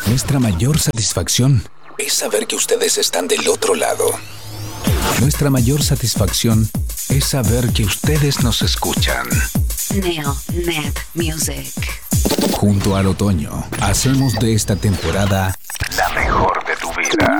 Nuestra mayor satisfacción es saber que ustedes están del otro lado. Nuestra mayor satisfacción es saber que ustedes nos escuchan. Neonet Music. Junto al otoño, hacemos de esta temporada la mejor de tu vida.